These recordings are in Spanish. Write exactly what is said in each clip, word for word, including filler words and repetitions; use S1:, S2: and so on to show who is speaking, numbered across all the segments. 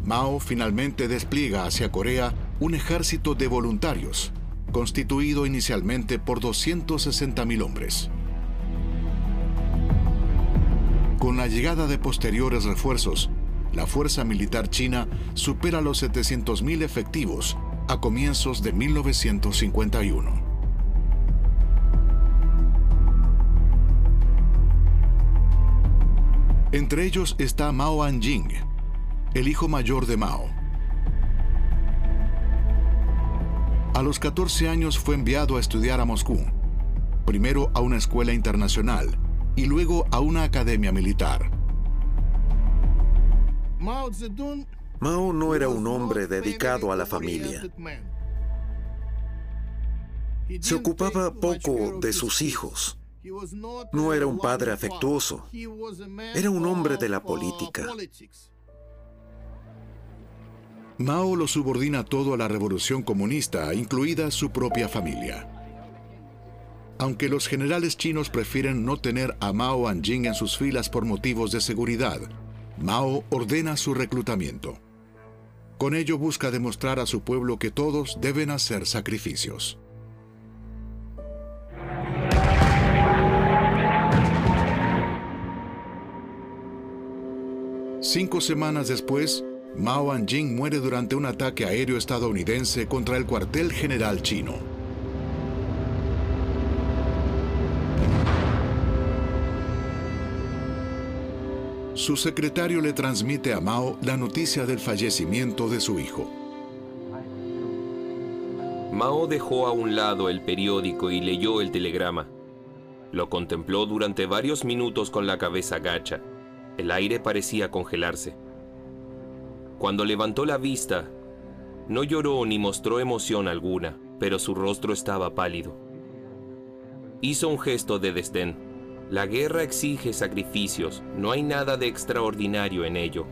S1: Mao finalmente despliega hacia Corea un ejército de voluntarios, constituido inicialmente por doscientos sesenta mil hombres. Con la llegada de posteriores refuerzos, la fuerza militar china supera los setecientos mil efectivos a comienzos de mil novecientos cincuenta y uno. Entre ellos está Mao Anjing, el hijo mayor de Mao. A los catorce años fue enviado a estudiar a Moscú, primero a una escuela internacional y luego a una academia militar.
S2: Mao no era un hombre dedicado a la familia. Se ocupaba poco de sus hijos. No era un padre afectuoso. Era un hombre de la política.
S1: Mao lo subordina todo a la revolución comunista, incluida su propia familia. Aunque los generales chinos prefieren no tener a Mao Anjing en sus filas por motivos de seguridad, Mao ordena su reclutamiento. Con ello busca demostrar a su pueblo que todos deben hacer sacrificios. Cinco semanas después, Mao Anjing muere durante un ataque aéreo estadounidense contra el cuartel general chino. Su secretario le transmite a Mao la noticia del fallecimiento de su hijo.
S3: Mao dejó a un lado el periódico y leyó el telegrama. Lo contempló durante varios minutos con la cabeza gacha. El aire parecía congelarse. Cuando levantó la vista, no lloró ni mostró emoción alguna, pero su rostro estaba pálido. Hizo un gesto de desdén. La guerra exige sacrificios, no hay nada de extraordinario en ello.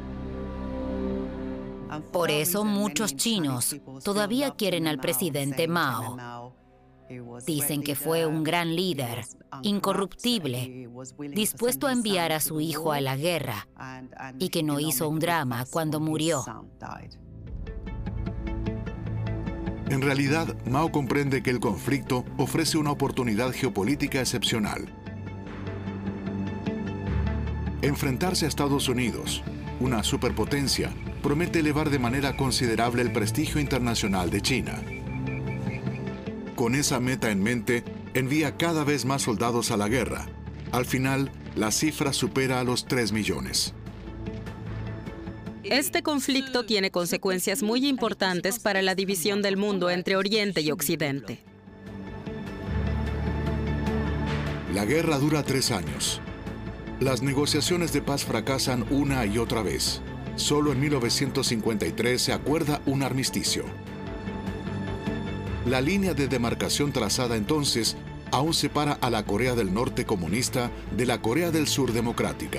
S4: Por eso muchos chinos todavía quieren al presidente Mao. Dicen que fue un gran líder, incorruptible, dispuesto a enviar a su hijo a la guerra y que no hizo un drama cuando murió.
S1: En realidad, Mao comprende que el conflicto ofrece una oportunidad geopolítica excepcional. Enfrentarse a Estados Unidos, una superpotencia, promete elevar de manera considerable el prestigio internacional de China. Con esa meta en mente, envía cada vez más soldados a la guerra. Al final, la cifra supera a los tres millones.
S5: Este conflicto tiene consecuencias muy importantes para la división del mundo entre Oriente y Occidente.
S1: La guerra dura tres años. Las negociaciones de paz fracasan una y otra vez. Solo en mil novecientos cincuenta y tres se acuerda un armisticio. La línea de demarcación trazada entonces aún separa a la Corea del Norte comunista de la Corea del Sur democrática.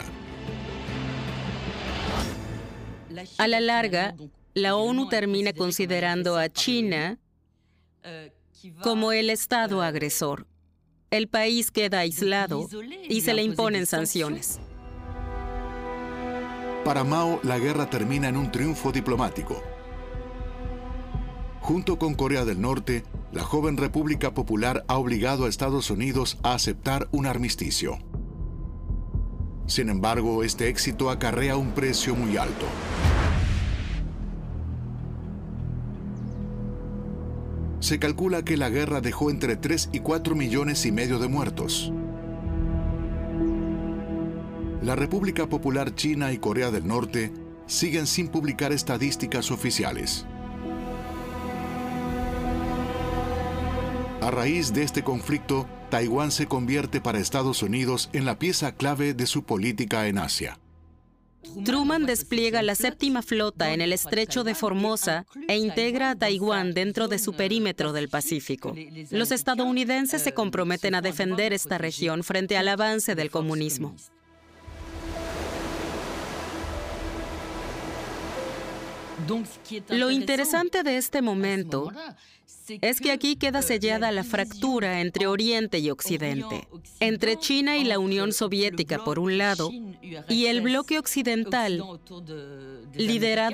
S5: A la larga, la ONU termina considerando a China como el Estado agresor. El país queda aislado y se le imponen sanciones.
S1: Para Mao, la guerra termina en un triunfo diplomático. Junto con Corea del Norte, la joven República Popular ha obligado a Estados Unidos a aceptar un armisticio. Sin embargo, este éxito acarrea un precio muy alto. Se calcula que la guerra dejó entre tres y cuatro millones y medio de muertos. La República Popular China y Corea del Norte siguen sin publicar estadísticas oficiales. A raíz de este conflicto, Taiwán se convierte para Estados Unidos en la pieza clave de su política en Asia.
S5: Truman despliega la séptima flota en el estrecho de Formosa e integra a Taiwán dentro de su perímetro del Pacífico. Los estadounidenses se comprometen a defender esta región frente al avance del comunismo. Lo interesante de este momento es que aquí queda sellada la fractura entre Oriente y Occidente, entre China y la Unión Soviética por un lado, y el bloque occidental, liderado